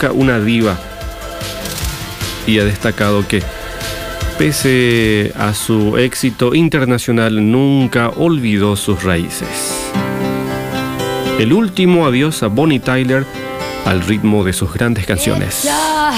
nunca una diva y ha destacado que, pese a su éxito internacional, nunca olvidó sus raíces. El último adiós a Bonnie Tyler al ritmo de sus grandes canciones.